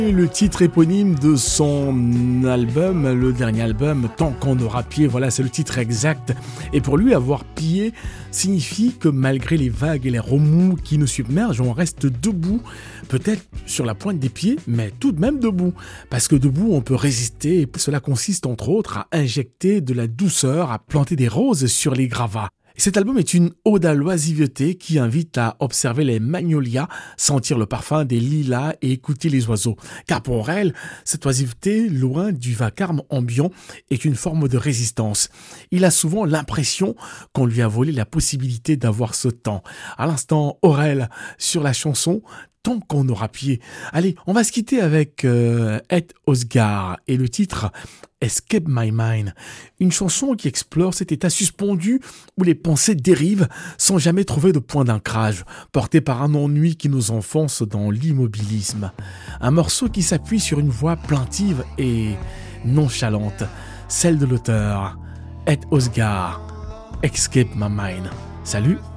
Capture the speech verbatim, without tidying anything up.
Le titre éponyme de son album, le dernier album, Tant qu'on aura pied, voilà, c'est le titre exact. Et pour lui, avoir pied signifie que malgré les vagues et les remous qui nous submergent, on reste debout, peut-être sur la pointe des pieds, mais tout de même debout. Parce que debout, on peut résister. Cela consiste entre autres à injecter de la douceur, à planter des roses sur les gravats. Cet album est une ode à l'oisiveté qui invite à observer les magnolias, sentir le parfum des lilas et écouter les oiseaux. Car pour elle, cette oisiveté, loin du vacarme ambiant, est une forme de résistance. Il a souvent l'impression qu'on lui a volé la possibilité d'avoir ce temps. À l'instant, Aurel, sur la chanson Tant qu'on aura pied. Allez, on va se quitter avec euh, Ed Osgar et le titre Escape My Mind. Une chanson qui explore cet état suspendu où les pensées dérivent sans jamais trouver de point d'ancrage, porté par un ennui qui nous enfonce dans l'immobilisme. Un morceau qui s'appuie sur une voix plaintive et nonchalante, celle de l'auteur Ed Osgar. Escape My Mind. Salut!